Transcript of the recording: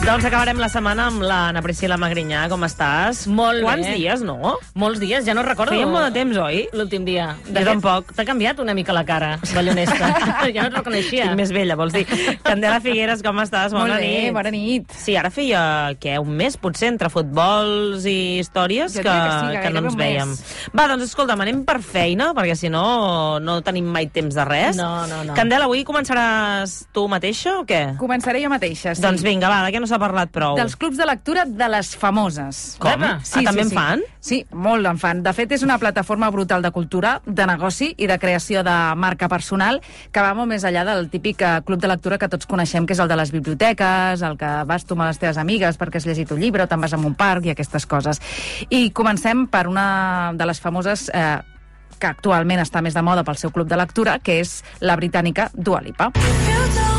Doncs acabarem la setmana amb l'Anna Priscila Magrinyà. Com estàs? Molt bé. Quants dies, no? Molts dies, ja no recordo. Feia molt de temps, oi? L'últim dia. Jo tampoc. T'ha canviat una mica la cara, ballonesta. Ja no et reconeixia. Estic més vella, vols dir. Candela Figueres, com estàs? Bona nit. Bona nit. Sí, ara feia, un mes, potser, entre futbols i històries, Jo que, diria que sí, que no gairebé ens un veiem. mes. Va, doncs escolta'm, anem per feina, perquè si no tenim mai temps de res. No. Candela, avui començaràs tu mateixa o què? Començaré jo mateixa, sí. Doncs vinga, va, de què no s'ha parlat prou? Dels clubs de lectura de les famoses. Com? També en fan? Sí, molt en fan. De fet, és una plataforma brutal de cultura, de negoci i de creació de marca personal que va molt més enllà del típic club de lectura que tots coneixem, que és el de les biblioteques, el que vas tu amb les teves amigues perquè has llegit un llibre o te'n vas a un parc i aquestes coses. I comencem per una de les famoses que actualment està més de moda pel seu club de lectura, que és la britànica Dua Lipa.